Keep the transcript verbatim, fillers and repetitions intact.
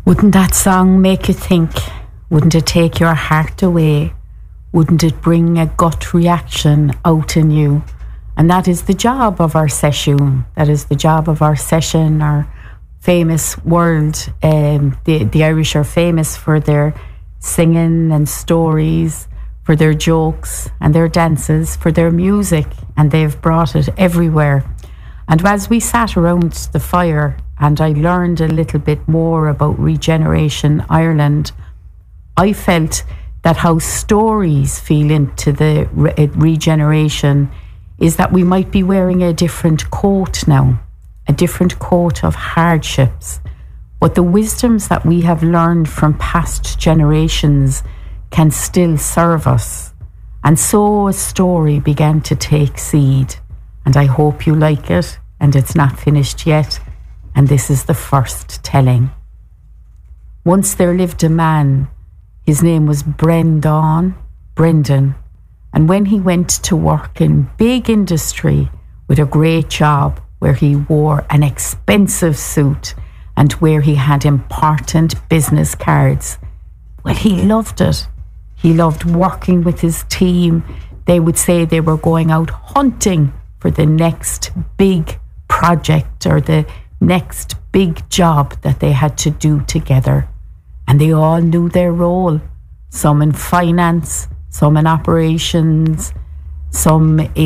Wouldn't that song make you think? Wouldn't it take your heart away? Wouldn't it bring a gut reaction out in you? And that is the job of our session. That is the job of our session, our famous world. Um, the, the Irish are famous for their singing and stories, for their jokes and their dances, for their music, and they've brought it everywhere. And as we sat around the fire and I learned a little bit more about Regeneration Ireland, I felt that how stories feel into the re- regeneration is that we might be wearing a different coat now, a different coat of hardships. But the wisdoms that we have learned from past generations can still serve us. And so a story began to take seed. And I hope you like it. And it's not finished yet. And this is the first telling. Once there lived a man. His name was Brendan, Brendan. And when he went to work in big industry with a great job where he wore an expensive suit and where he had important business cards, well, he loved it. He loved working with his team. They would say they were going out hunting for the next big project or the next big job that they had to do together. And they all knew their role. Some in finance, some in operations, some in